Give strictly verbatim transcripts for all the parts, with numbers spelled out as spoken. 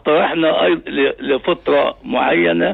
اقترحنا أيضا لفترة معينة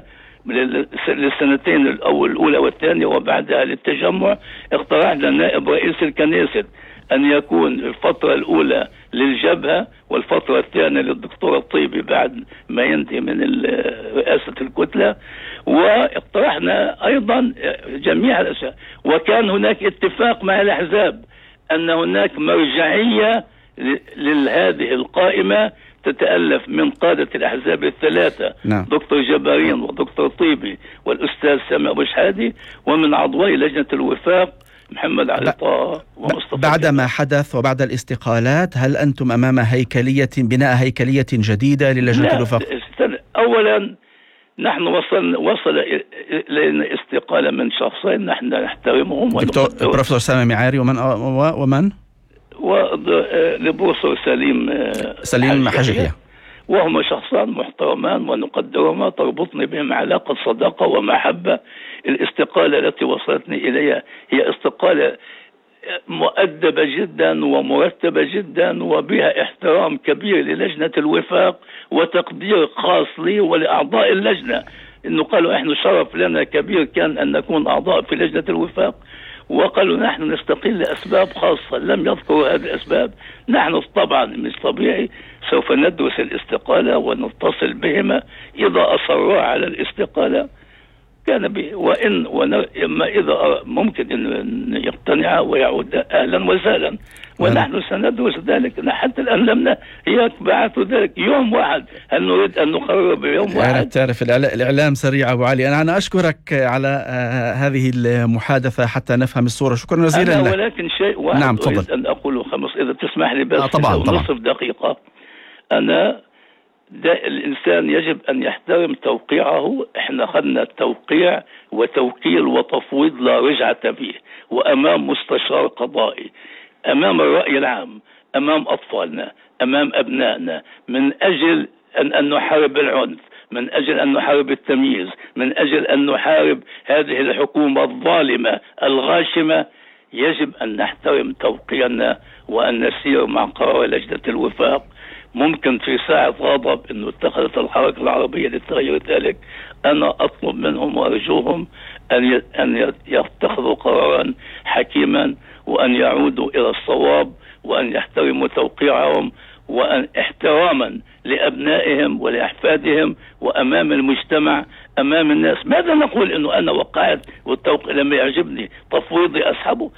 للسنتين الأول الأولى والثانية وبعدها للتجمع. اقترحنا نائب رئيس الكنيسة أن يكون الفترة الأولى للجبهة والفترة الثانية للدكتور الطيبي بعد ما ينتهي من رئاسة الكتلة. واقترحنا أيضا جميع الأشياء، وكان هناك اتفاق مع الأحزاب أن هناك مرجعية لهذه القائمة تتألف من قادة الأحزاب الثلاثة، نعم. دكتور جبارين ودكتور طيبي والأستاذ سامي أبو شحادي، ومن عضوي لجنة الوفاق محمد علي طه ومصطفى. بعد ما حدث وبعد الاستقالات، هل أنتم أمام هيكلية بناء هيكلية جديدة للجنة الوفاق؟ أولا نحن وصل وصل إلينا استقالة من شخصين نحن نحترمهم. دكتور بروفيسور سامي معاري ومن ومن؟ ولبروفيسور سليم سليم حجية، وهما شخصان محترمان ونقدرهما، تربطني بهم علاقة صداقة ومحبة. الاستقالة التي وصلتني إليها هي استقالة مؤدبة جدا ومرتبة جدا وبها احترام كبير للجنة الوفاق وتقدير خاص لي ولأعضاء اللجنة، إنه قالوا إحنا شرف لنا كبير كان أن نكون أعضاء في لجنة الوفاق، وقالوا نحن نستقيل لأسباب خاصة لم يذكروا هذه الأسباب. نحن طبعا مش طبيعي سوف ندرس الاستقالة ونتصل بهما إذا أصروا على الاستقالة كان به، وإن وإما إذا ممكن أن يقتنع ويعود أهلا وسهلا، ونحن سندرس ذلك. حتى الآن لم يتبعثوا ذلك يوم واحد، هل نريد أن نقرر بيوم واحد؟ تعرف الإعلام سريع أبو علي. أنا أنا أشكرك على هذه المحادثة حتى نفهم الصورة، شكرا جزيلا لك. ولكن شيء واحد نعم أريد أن أقوله خمس إذا تسمح لي بس. آه طبعا طبعا. نصف دقيقة. أنا الإنسان يجب أن يحترم توقيعه. إحنا أخذنا توقيع وتوكيل وتفويض لا رجعة فيه، وأمام مستشار قضائي، أمام الرأي العام، أمام أطفالنا، أمام أبنائنا، من أجل أن, أن نحارب العنف، من أجل أن نحارب التمييز، من أجل أن نحارب هذه الحكومة الظالمة الغاشمة. يجب أن نحترم توقيعنا وأن نسير مع قرار لجنة الوفاق. ممكن في ساعة غضب أنه اتخذت الحركة العربية لتغيير ذلك. أنا أطلب منهم وأرجوهم أن أن يتخذوا قرارا حكيما وأن يعودوا إلى الصواب وأن يحترموا توقيعهم وأن احتراما لأبنائهم ولأحفادهم وأمام المجتمع أمام الناس. ماذا نقول أنه أنا وقعت والتوقيع لما يعجبني تفويضي أسحبه؟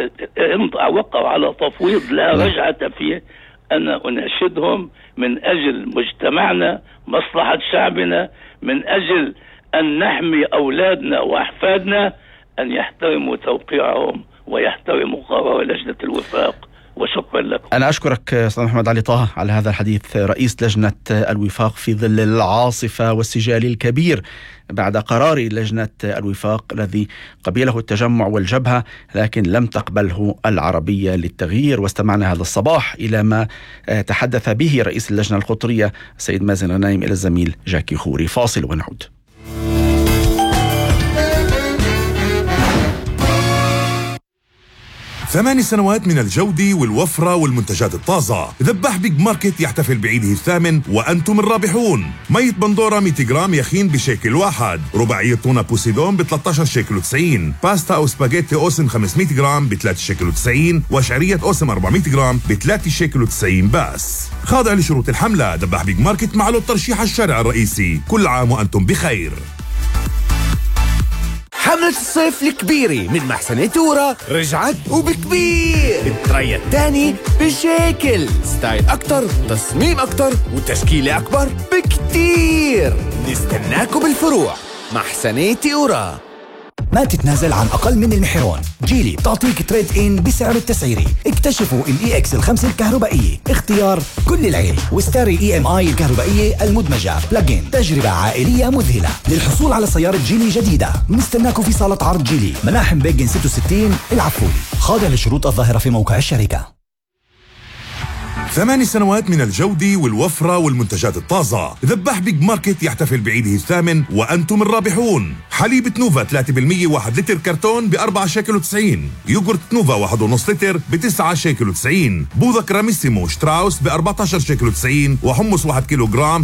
وقعوا على تفويض لا رجعة فيه. أنا أناشدهم من أجل مجتمعنا، مصلحة شعبنا، من أجل أن نحمي أولادنا وأحفادنا، أن يحترموا توقيعهم ويحترموا قرار لجنة الوفاق. وشكرا لكم. أنا أشكرك أستاذ محمد علي طه على هذا الحديث، رئيس لجنة الوفاق في ظل العاصفة والسجال الكبير بعد قرار لجنة الوفاق الذي قبله التجمع والجبهة لكن لم تقبله العربية للتغيير. واستمعنا هذا الصباح إلى ما تحدث به رئيس اللجنة القطرية السيد مازن غنايم إلى الزميل جاكي خوري. فاصل ونعود. ثماني سنوات من الجودة والوفرة والمنتجات الطازة. ذباح بيج ماركت يحتفل بعيده الثامن وأنتم الرابحون. مية بندورة مية جرام يخين بشيكل واحد، رباعية تونة بوسيدون ب ثلاثة عشر شيكل وتسعين، باستا أو سباجيتي أوسم خمسمية جرام ب ثلاثة شيكل وتسعين، وشعرية أوسم أربعمية جرام ب ثلاثة شيكل وتسعين بس. خاضع لشروط الحملة. ذباح بيج ماركت مع له الترشيح الشارع الرئيسي. كل عام وأنتم بخير. حملة الصيف الكبيرة من محسنة تورا رجعت وبكبير. التريا الثاني بشيكل، ستايل أكتر، تصميم أكتر، وتشكيلة أكبر بكتير. نستناكم بالفروع. محسنة تورا. ما تتنازل عن أقل من المحرون. جيلي بتعطيك تريد إن بسعر التسعيري. اكتشفوا الإي إكس الخمسة الكهربائية، اختيار كل العيلة، وستاري إي إم آي الكهربائية المدمجة بلاجين، تجربة عائلية مذهلة. للحصول على سيارة جيلي جديدة نستناكم في صالة عرض جيلي، ملاحم بيجن ستة وستين العفوري. خاضع لشروط الظاهرة في موقع الشركة. ثماني سنوات من الجودة والوفرة والمنتجات الطازة. ذباح بيج ماركت يحتفل بعيده الثامن وأنتم الرابحون. حليب نوفا ثلاثة بالمية واحد لتر كرتون ب أربعة شيكل وتسعين، يوغورت نوفا واحد ونص لتر ب تسعة شيكل وتسعين، بوظة كراميسيمو شتراوس ب أربعة عشر شيكل وتسعين، وحمص واحد كيلو جرام